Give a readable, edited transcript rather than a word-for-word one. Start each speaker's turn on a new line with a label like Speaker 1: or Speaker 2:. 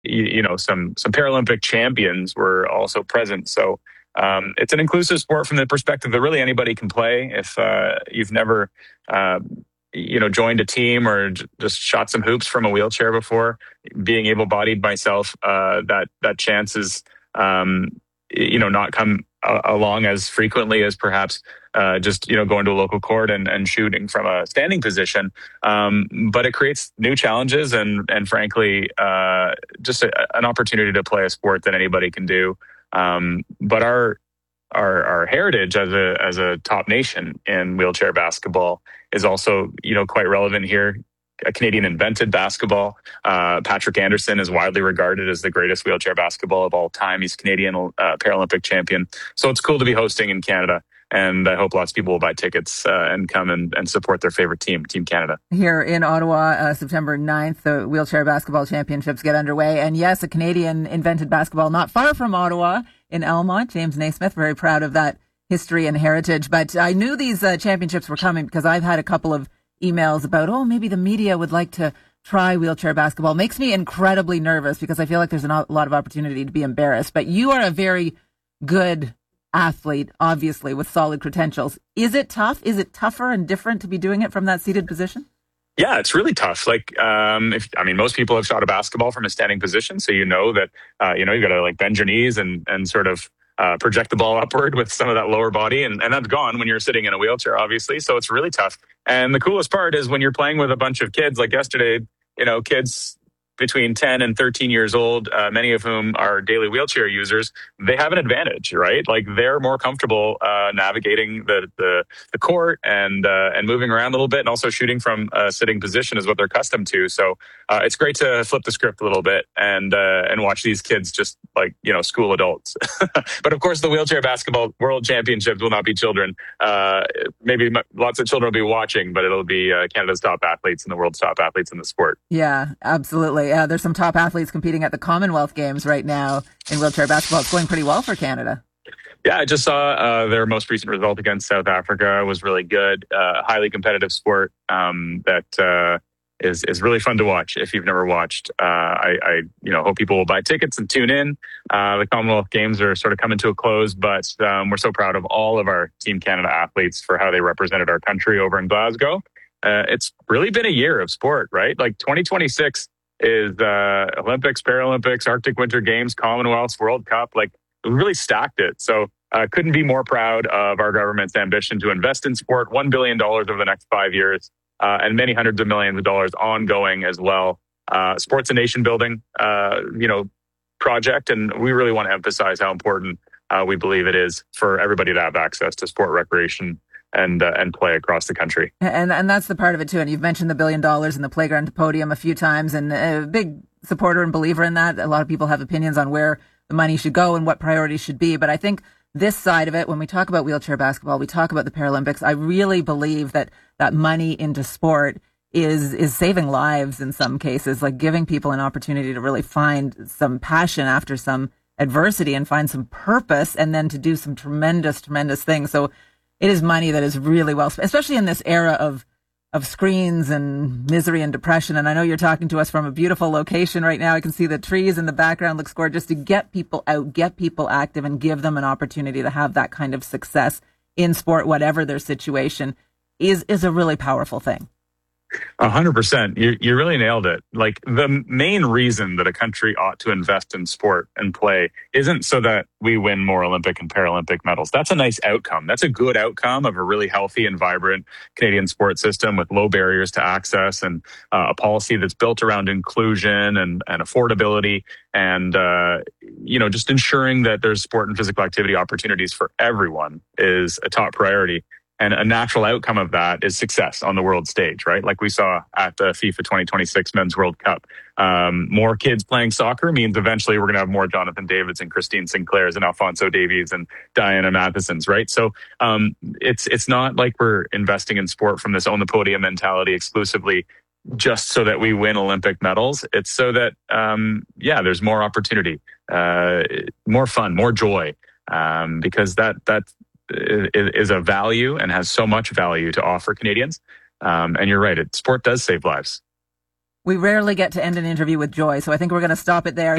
Speaker 1: some Paralympic champions were also present. So it's an inclusive sport from the perspective that really anybody can play. If you've never joined a team or just shot some hoops from a wheelchair before, being able-bodied myself, that chance is not come along as frequently as perhaps just going to a local court and shooting from a standing position. But it creates new challenges and frankly, just an opportunity to play a sport that anybody can do. But our heritage as a top nation in wheelchair basketball is also quite relevant here. A Canadian invented basketball. Patrick Anderson is widely regarded as the greatest wheelchair basketball of all time. He's Canadian Paralympic champion. So it's cool to be hosting in Canada. And I hope lots of people will buy tickets and come and support their favorite team, Team Canada.
Speaker 2: Here in Ottawa, September 9th, the Wheelchair Basketball Championships get underway. And yes, a Canadian invented basketball not far from Ottawa in Elmont. James Naismith, very proud of that history and heritage. But I knew these championships were coming because I've had a couple of emails about, maybe the media would like to try wheelchair basketball. Makes me incredibly nervous because I feel like there's a lot of opportunity to be embarrassed. But you are a very good athlete, obviously, with solid credentials. Is it tough? Is it tougher and different to be doing it from that seated position?
Speaker 1: Yeah, it's really tough. Most people have shot a basketball from a standing position, so that you got to bend your knees and sort of project the ball upward with some of that lower body, and that's gone when you're sitting in a wheelchair, obviously. So it's really tough. And the coolest part is when you're playing with a bunch of kids, like yesterday, kids between 10 and 13 years old, many of whom are daily wheelchair users, they have an advantage, right? Like they're more comfortable navigating the court and moving around a little bit, and also shooting from a sitting position is what they're accustomed to. So it's great to flip the script a little bit and watch these kids just like school adults. But of course, the wheelchair basketball world championships will not be children. Maybe lots of children will be watching, but it'll be Canada's top athletes and the world's top athletes in the sport.
Speaker 2: Yeah, absolutely. There's some top athletes competing at the Commonwealth Games right now in wheelchair basketball. It's going pretty well for Canada.
Speaker 1: Yeah, I just saw their most recent result against South Africa was really good. Highly competitive sport that is really fun to watch if you've never watched. I hope people will buy tickets and tune in. The Commonwealth Games are sort of coming to a close, but we're so proud of all of our Team Canada athletes for how they represented our country over in Glasgow. It's really been a year of sport, right? Like 2026 is Olympics, Paralympics, Arctic Winter Games, Commonwealths, World Cup. Like we really stacked it. So couldn't be more proud of our government's ambition to invest in sport, $1 billion over the next 5 years, and many hundreds of millions of dollars ongoing as well. Sport's a nation building, project. And we really want to emphasize how important we believe it is for everybody to have access to sport recreation and play across the country.
Speaker 2: And that's the part of it too. And you've mentioned the $1 billion and the playground podium a few times, and a big supporter and believer in that. A lot of people have opinions on where the money should go and what priorities should be. But I think this side of it, when we talk about wheelchair basketball, we talk about the Paralympics. I really believe that money into sport is saving lives in some cases, like giving people an opportunity to really find some passion after some adversity and find some purpose, and then to do some tremendous, tremendous things. So it is money that is really well spent, especially in this era of screens and misery and depression. And I know you're talking to us from a beautiful location right now. I can see the trees in the background, looks gorgeous. To get people out, get people active, and give them an opportunity to have that kind of success in sport, whatever their situation, is a really powerful thing.
Speaker 1: 100%. You really nailed it. Like the main reason that a country ought to invest in sport and play isn't so that we win more Olympic and Paralympic medals. That's a nice outcome. That's a good outcome of a really healthy and vibrant Canadian sports system with low barriers to access and a policy that's built around inclusion and affordability and, just ensuring that there's sport and physical activity opportunities for everyone is a top priority. And a natural outcome of that is success on the world stage, right? Like we saw at the FIFA 2026 Men's World Cup. More kids playing soccer means eventually we're going to have more Jonathan Davids and Christine Sinclairs and Alphonso Davies and Diana Mathesons, right? So it's not like we're investing in sport from this own the podium mentality exclusively just so that we win Olympic medals. It's so that, there's more opportunity, more fun, more joy, because that is a value and has so much value to offer Canadians. And you're right, sport does save lives.
Speaker 2: We rarely get to end an interview with joy, so I think we're going to stop it there.